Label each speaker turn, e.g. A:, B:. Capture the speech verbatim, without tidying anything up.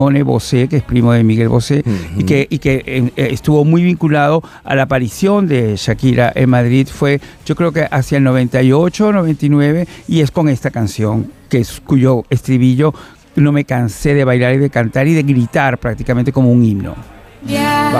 A: Bosé, que es primo de Miguel Bosé, uh-huh. y que, y que eh, estuvo muy vinculado a la aparición de Shakira en Madrid. Fue, yo creo que hacia el noventa y ocho, noventa y nueve, y es con esta canción, que es, cuyo estribillo no me cansé de bailar y de cantar y de gritar prácticamente como un himno.
B: Yeah.